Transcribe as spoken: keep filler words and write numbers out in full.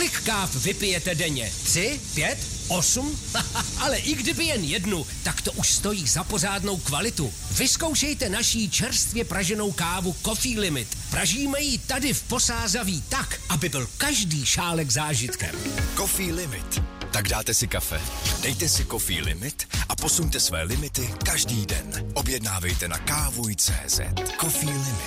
Kolik káv vypijete denně? Tři? Pět? Osm? Ale i kdyby jen jednu, tak to už stojí za pořádnou kvalitu. Vyzkoušejte naší čerstvě praženou kávu Coffee Limit. Pražíme ji tady v Posázaví tak, aby byl každý šálek zážitkem. Coffee Limit. Tak dáte si kafe, dejte si Coffee Limit a posuňte své limity každý den. Objednávejte na kávuj tečka cé zet. Coffee Limit.